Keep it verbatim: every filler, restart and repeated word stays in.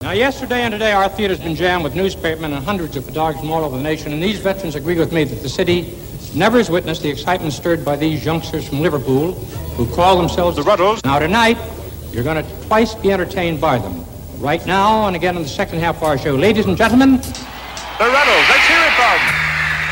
Now, yesterday and today, our theater's been jammed with newspapermen and hundreds of photographers from all over the nation, and these veterans agree with me that the city never has witnessed the excitement stirred by these youngsters from Liverpool who call themselves the Rutles. Now, tonight, you're going to twice be entertained by them. Right now, and again in the second half of our show. Ladies and gentlemen, the Rutles. Let's hear it from